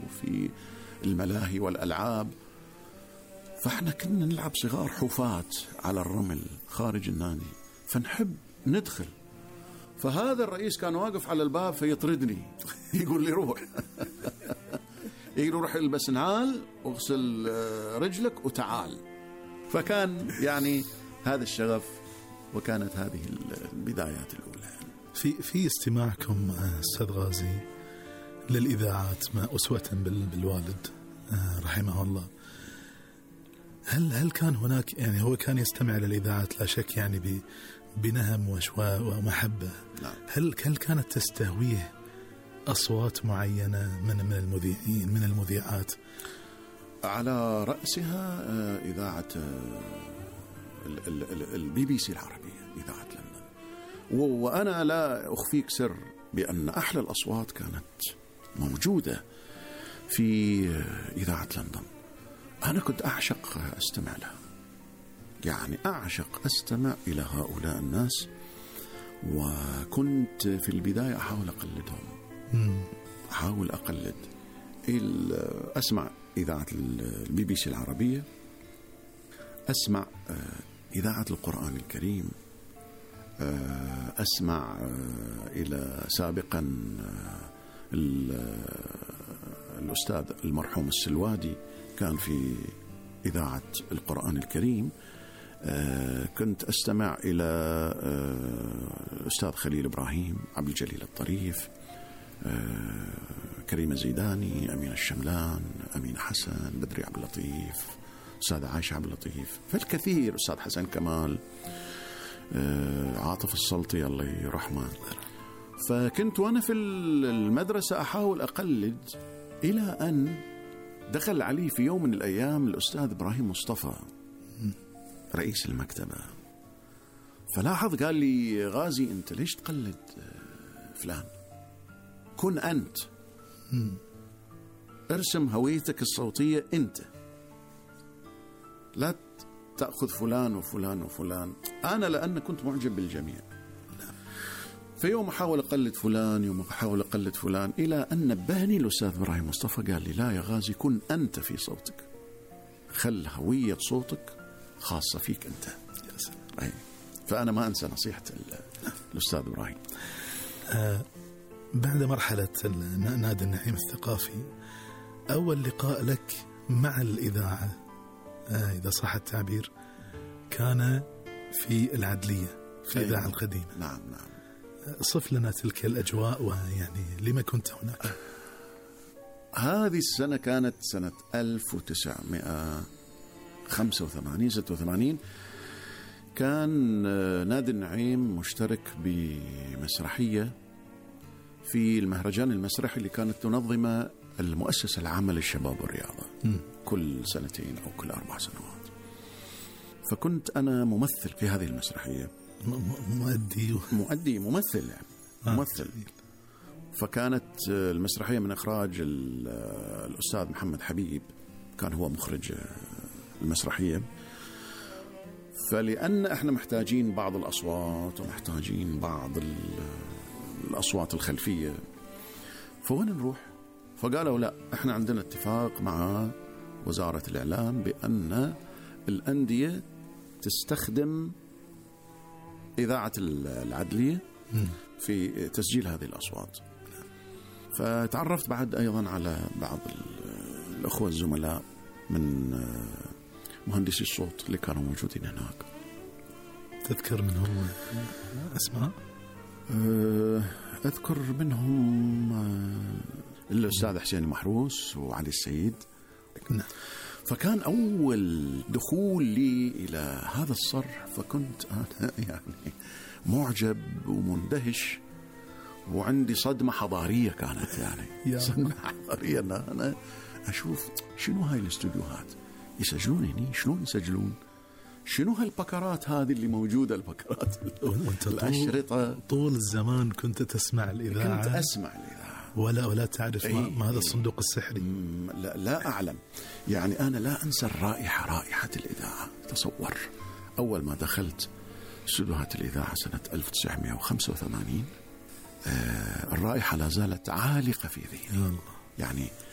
وفي الملاهي والألعاب. فاحنا كنا نلعب صغار حفات على الرمل خارج النادي، فنحب ندخل. فهذا الرئيس كان واقف على الباب فيطردني يقول لي روح يقول روح البس نعال واغسل رجلك وتعال. فكان يعني هذا الشغف، وكانت هذه البدايات الأولى. في استماعكم أستاذ غازي للإذاعات ما أسوة بالوالد رحمه الله، هل كان هناك يعني هو كان يستمع للإذاعات لا شك يعني بنهم وشواء ومحبة؟ نعم. هل كانت تستهويه أصوات معينة من المذيعين من المذيعات؟ على رأسها إذاعة البي بي سي العربية، إذاعة لندن. وأنا لا أخفيك سر بأن أحلى الأصوات كانت موجودة في إذاعة لندن. أنا كنت أعشق أستمع لها، يعني أعشق أستمع إلى هؤلاء الناس، وكنت في البداية أحاول أقلدهم، أحاول أقلد. أسمع إذاعة البي بي سي العربية، أسمع إذاعة القرآن الكريم، أسمع إلى سابقا الأستاذ المرحوم السلوادي كان في إذاعة القرآن الكريم. كنت أستمع إلى الأستاذ خليل إبراهيم، عبد الجليل الطريف، كريم الزيداني، أمين الشملان، أمين حسن، بدري عبد اللطيف، أستاذ عائشة عبد اللطيف، فالكثير، أستاذ حسن كمال، عاطف السلطي الله يرحمه. فكنت وأنا في المدرسة أحاول أقلد، إلى أن دخل علي في يوم من الأيام الأستاذ إبراهيم مصطفى رئيس المكتبة، فلاحظ قال لي غازي أنت ليش تقلد فلان؟ كن أنت، ارسم هويتك الصوتية أنت، لا تأخذ فلان وفلان وفلان. أنا لأن كنت معجب بالجميع، في يوم أحاول أقلد فلان، يوم أحاول أقلد فلان، إلى أن نبهني الأستاذ إبراهيم مصطفى قال لي لا يا غازي، كن أنت في صوتك، خل هوية صوتك خاصة فيك أنت. فأنا ما أنسى نصيحة الأستاذ إبراهيم. بعد مرحلة نادي النعيم الثقافي، أول لقاء لك مع الإذاعة إذا صح التعبير كان في العدلية في الإذاعة القديمة. نعم. صف لنا تلك الأجواء، ويعني لما كنت هناك؟ هذه السنة كانت سنة 1985-86. كان نادي النعيم مشترك بمسرحية في المهرجان المسرحي اللي كانت تنظمه المؤسسة العامة للشباب والرياضة كل سنتين أو كل 4 سنوات. فكنت أنا ممثل في هذه المسرحية، ممثل يعني ممثل. فكانت المسرحية من إخراج الأستاذ محمد حبيب، كان هو مخرج المسرحية. فلأن احنا محتاجين بعض الأصوات ومحتاجين بعض الأصوات الخلفية، فوين نروح؟ فقالوا لا، احنا عندنا اتفاق مع وزارة الإعلام بأن الأندية تستخدم إذاعة العدلية في تسجيل هذه الأصوات. فتعرفت بعد أيضا على بعض الأخوة الزملاء من مهندسي الصوت اللي كانوا موجودين هناك. تذكر منهم أسماء؟ أذكر منهم الأستاذ حسين المحروس وعلي السيد. فكان أول دخول لي إلى هذا الصرح، فكنت أنا يعني معجب ومندهش، وعندي صدمة حضارية كانت، يعني صدمة حضارية. أنا أشوف شنو هاي الاستوديوهات، يسجلون هني، شلون يسجلون، شنو هالبكرات هذه اللي موجودة، البكرات الأشرطة. طول الزمان كنت تسمع الإذاعة؟ كنت أسمع الإذاعة ولا تعرف ما هذا الصندوق السحري؟ لا أعلم. يعني أنا لا أنسى رائحة الإذاعة. تصور أول ما دخلت استوديوهات الإذاعة سنة 1985، الرائحة لا زالت عالقة في ذهني. يعني